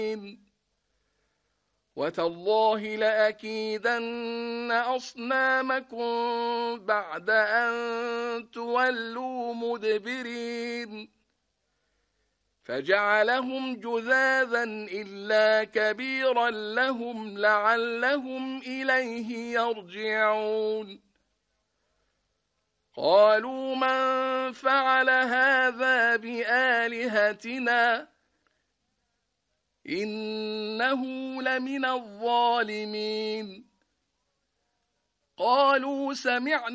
وتالله لأكيدن أصنامكم بعد أن تولوا مدبرين فجعلهم جذاذا إلا كبيرا لهم لعلهم إليه يرجعون قالوا من فعل هذا بآلهتنا إنه لمن الظالمين قالوا سمعنا